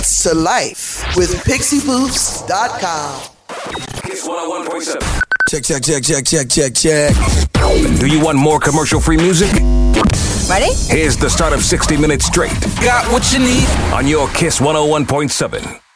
to life with PixieBooths.com. Kiss 101.7. Check. Do you want more commercial-free music? Ready? Here's the start of 60 Minutes Straight Got what you need. on your Kiss 101.7.